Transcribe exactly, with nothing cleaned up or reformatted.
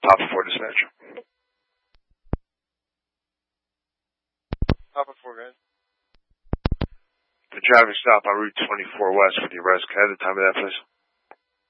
Papa four dispatcher. Papa four, guys. The traffic stop on Route twenty-four West for the arrest. Can I have the time of that, please?